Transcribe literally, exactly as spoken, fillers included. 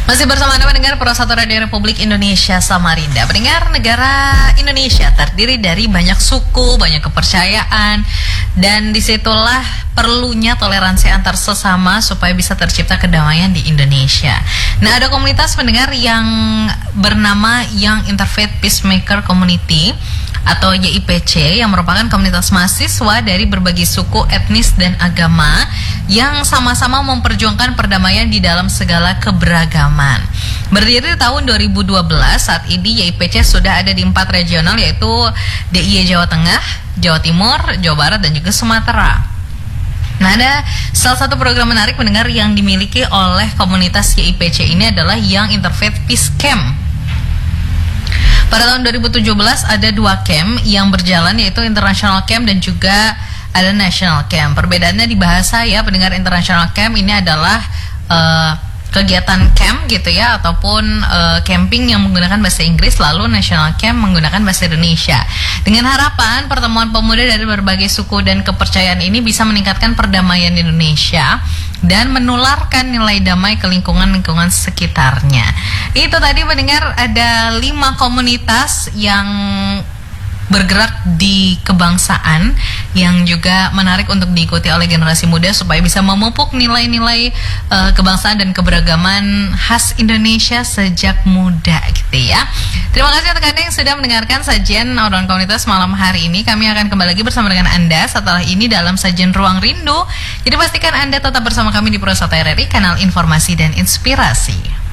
Masih bersama Anda mendengar Pro satu Radio Republik Indonesia Samarinda. Pendengar, negara Indonesia terdiri dari banyak suku, banyak kepercayaan, dan disitulah perlunya toleransi antar sesama supaya bisa tercipta kedamaian di Indonesia. Nah, ada komunitas pendengar yang bernama Young Interfaith Peacemaker Community atau Y I P C yang merupakan komunitas mahasiswa dari berbagai suku, etnis, dan agama yang sama-sama memperjuangkan perdamaian di dalam segala keberagaman. Berdiri tahun dua ribu dua belas, saat ini Y I P C sudah ada di empat regional, yaitu D I Y Jawa Tengah, Jawa Timur, Jawa Barat, dan juga Sumatera. Nah, ada salah satu program menarik pendengar yang dimiliki oleh komunitas Y I P C ini adalah Young Interfaith Peace Camp. Pada tahun dua ribu tujuh belas ada dua camp yang berjalan, yaitu International Camp dan juga ada National Camp. Perbedaannya di bahasa ya, pendengar. International Camp ini adalah uh, kegiatan camp gitu ya, ataupun uh, camping yang menggunakan bahasa Inggris, lalu National Camp menggunakan bahasa Indonesia. Dengan harapan pertemuan pemuda dari berbagai suku dan kepercayaan ini bisa meningkatkan perdamaian di Indonesia dan menularkan nilai damai ke lingkungan-lingkungan sekitarnya. Itu tadi pendengar, ada lima komunitas yang bergerak di kebangsaan yang juga menarik untuk diikuti oleh generasi muda supaya bisa memupuk nilai-nilai uh, kebangsaan dan keberagaman khas Indonesia sejak muda gitu ya. Terima kasih untuk Anda yang sudah mendengarkan sajian obrolan komunitas malam hari ini. Kami akan kembali lagi bersama dengan Anda setelah ini dalam sajian Ruang Rindu. Jadi pastikan Anda tetap bersama kami di Pro satu R R I, kanal informasi dan inspirasi.